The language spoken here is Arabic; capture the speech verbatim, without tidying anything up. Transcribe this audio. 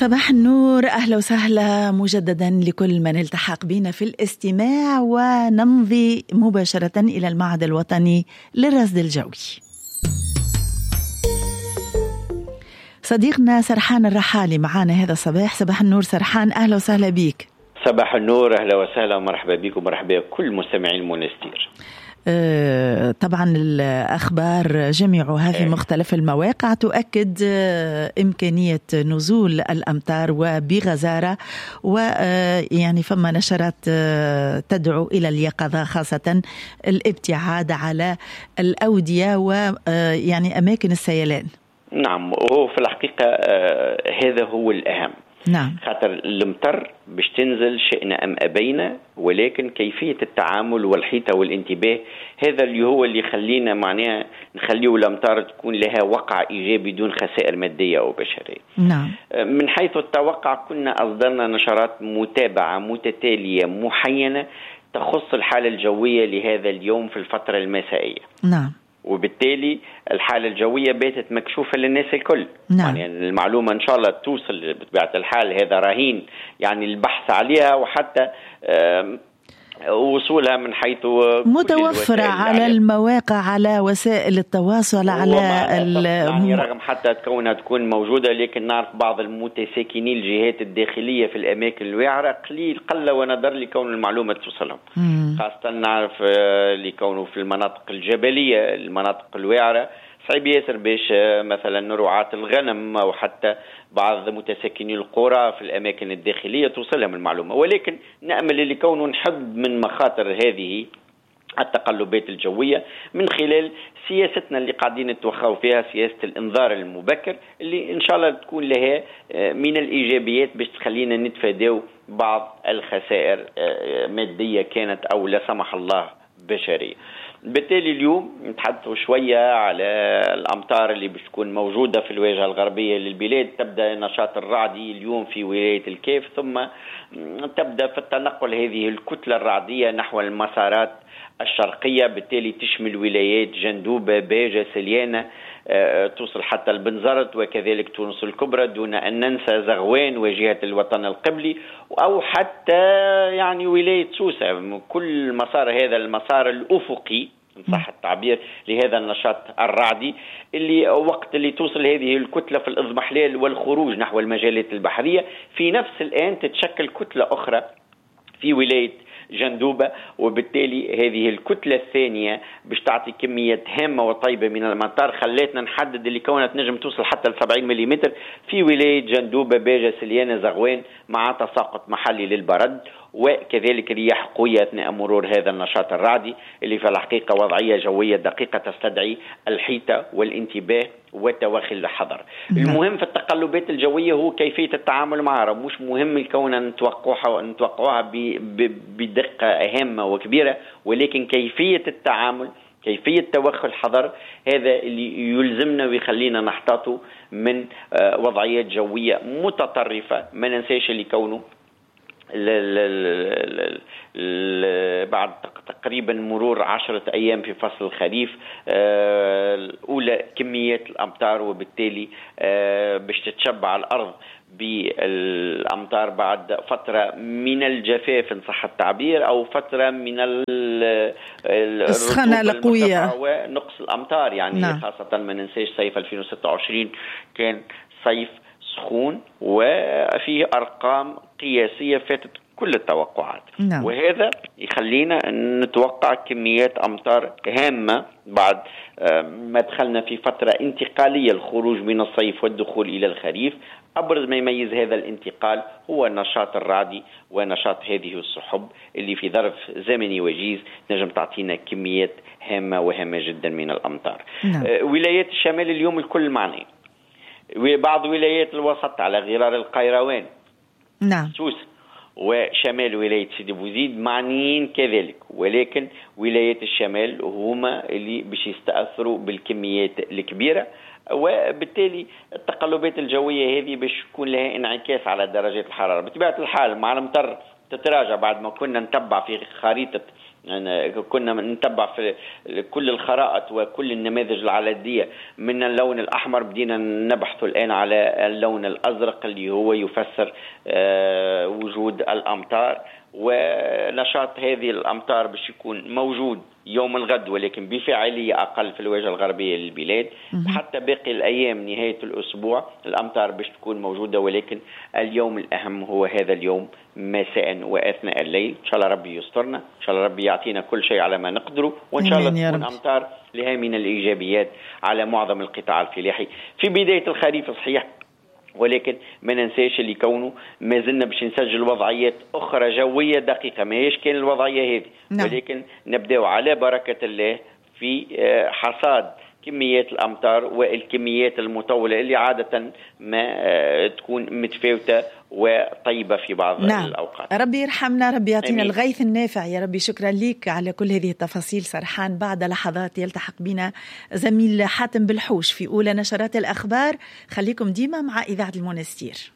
صباح النور، أهلا وسهلا مجددا لكل من التحق بنا في الاستماع، ونمضي مباشرة إلى المعهد الوطني للرصد الجوي. صديقنا سرحان الرحالي معنا هذا الصباح. صباح النور سرحان، أهلا وسهلا بك. صباح النور، أهلا وسهلا ومرحبا بكم ومرحبا بكل مستمعين المونستير. طبعا الأخبار جميعها في مختلف المواقع تؤكد إمكانية نزول الأمطار وبغزارة، ويعني فما نشرات تدعو إلى اليقظة، خاصة الابتعاد على الأودية ويعني أماكن السيلان. نعم، وهو في الحقيقة هذا هو الأهم. نعم. خاطر المطر باش تنزل شئنا أم أبينا، ولكن كيفية التعامل والحيطة والانتباه هذا اللي هو اللي يخلينا معناها نخليه الأمطار تكون لها وقع إيجابي دون خسائر مادية أو بشرية. نعم. من حيث التوقع كنا أصدرنا نشرات متابعة متتالية محينة تخص الحالة الجوية لهذا اليوم في الفترة المسائية. نعم. وبالتالي الحالة الجوية باتت مكشوفة للناس الكل. نعم. يعني المعلومة إن شاء الله توصل بطبيعة الحال، هذا رهين يعني البحث عليها وحتى وصولها من حيث متوفرة على المواقع، على وسائل التواصل، على يعني رغم حتى كونها تكون موجودة، لكن نعرف بعض المتساكنين الجهات الداخلية في الأماكن الوعرة قليل قل ونظر لكون المعلومة توصلهم، خاصة نعرف لكونه في المناطق الجبلية المناطق الوعرة صعب ياسر باش مثلا رعاة الغنم أو حتى بعض متساكني القرى في الأماكن الداخلية توصلهم المعلومة. ولكن نأمل اللي كونه نحد من مخاطر هذه التقلبات الجوية من خلال سياستنا اللي قاعدين نتوخوا فيها، سياسة الإنذار المبكر اللي إن شاء الله تكون لها من الإيجابيات باش تخلينا نتفاداو بعض الخسائر مادية كانت أو لا سمح الله بشرية. بالتالي اليوم نتحدثوا شوية على الأمطار اللي باش تكون موجودة في الواجهة الغربية للبلاد. تبدأ النشاط الرعدي اليوم في ولاية الكيف، ثم تبدأ في التنقل هذه الكتلة الرعدية نحو المسارات الشرقية، بالتالي تشمل ولايات جندوبة، باجة، سليانة، أه توصل حتى البنزرت وكذلك تونس الكبرى، دون أن ننسى زغوان وجهة الوطن القبلي، أو حتى يعني ولاية سوسة. كل مسار هذا المسار الأفقي إن صح التعبير لهذا النشاط الرعدي اللي وقت اللي توصل هذه الكتلة في الإضمحلال والخروج نحو المجالات البحرية، في نفس الآن تتشكل كتلة أخرى في ولاية جندوبة، وبالتالي هذه الكتلة الثانية باش تعطي كمية هامة وطيبة من المطر خلتنا نحدد اللي كونها تنجم توصل حتى ل سبعين ملم في ولاية جندوبة، باجة، سليانة، زغوان، مع تساقط محلي للبرد وكذلك رياح قوية أثناء مرور هذا النشاط الرعدي اللي في الحقيقة وضعية جوية دقيقة تستدعي الحيطة والانتباه وتوخي الحذر. المهم في التقلبات الجوية هو كيفية التعامل معها، مش مهم الكون نتوقعها نتوقعها بدقة هامة وكبيرة، ولكن كيفية التعامل، كيفية توخي الحذر، هذا اللي يلزمنا ويخلينا نحتاطوا من وضعيات جوية متطرفة. ما ننساش اللي كونه بعد تقريبا مرور عشرة أيام في فصل الخريف الأولى كميات الأمطار، وبالتالي باش تتشبع الأرض بالأمطار بعد فترة من الجفاف إن صح التعبير، أو فترة من السخانة القوية ونقص الأمطار يعني. نعم. خاصة ما ننساش صيف ألفين وستة وعشرين كان صيف سخون وفيه أرقام قياسية فاتت كل التوقعات. نعم. وهذا يخلينا نتوقع كميات أمطار هامة بعد ما دخلنا في فترة انتقالية، الخروج من الصيف والدخول إلى الخريف. أبرز ما يميز هذا الانتقال هو النشاط الرعدي ونشاط هذه السحب اللي في ظرف زمني وجيز نجم تعطينا كميات هامة وهامة جدا من الأمطار. نعم. ولايات الشمال اليوم الكل معني، وبعض ولايات الوسط على غرار القيروان، نعم، سوس وشمال ولاية سيدي بوزيد معنيين كذلك، ولكن ولايات الشمال هما اللي باش يستأثروا بالكميات الكبيرة، وبالتالي التقلبات الجوية هذه باش يكون لها انعكاس على درجات الحرارة. بطبيعة الحال مع المطر تتراجع بعد ما كنا نتبع في خريطة يعني كنا نتبع في كل الخرائط وكل النماذج العلاجية من اللون الأحمر، بدينا نبحث الآن على اللون الأزرق اللي هو يفسر وجود الأمطار ونشاط هذه الأمطار باش يكون موجود يوم الغد ولكن بفاعلية أقل في الواجهة الغربية للبلاد. حتى باقي الأيام نهاية الأسبوع الأمطار باش تكون موجودة، ولكن اليوم الأهم هو هذا اليوم مساء وأثناء الليل. إن شاء الله ربي يسترنا، إن شاء الله ربي يعطينا كل شيء على ما نقدره، وإن شاء الله تكون أمطار لها من الإيجابيات على معظم القطاع الفلاحي في بداية الخريف صحيح، ولكن ما ننساش اللي كونه ما زلنا باش نسجل وضعيات أخرى جوية دقيقة، ما هيش كان الوضعية هذه نعم. ولكن نبدأ على بركة الله في حصاد كميات الأمطار والكميات المطولة اللي عادة ما تكون متفاوتة وطيبة في بعض نعم. الأوقات. ربي يرحمنا، ربي يعطينا الغيث النافع يا ربي. شكرا لك على كل هذه التفاصيل سرحان. بعد لحظات يلتحق بنا زميل حاتم بالحوش في أولى نشرات الأخبار. خليكم ديما مع إذاعة المنستير.